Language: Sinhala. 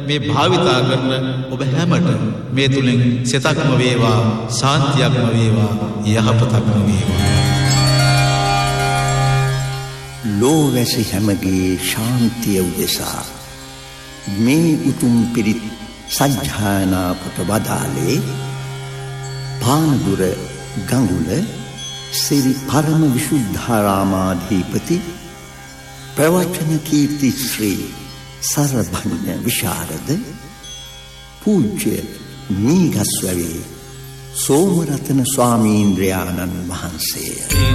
මේ භාවිතා කරන ඔබ හැමට මේ තුලින් සිතක්ම වේවා, ශාන්තියක්ම වේවා, යහපතක්ම වේවා. ලෝවැසි හැමගේ ශාන්තිය උදෙසා මේ උතුම් පිරිත් සජ්ජායනා කොට වදාළේ පානදුර ගඟුල ශ්‍රී පරම විශුද්ධාරාමාධිපති ප්‍රවචන කීර්ති ශ්‍රී සරභඤ්ඤ විශාරද පූජ්‍ය මීගස්වැවේ සෝමරතන ස්වාමීන්ද්‍රයාණන් වහන්සේ.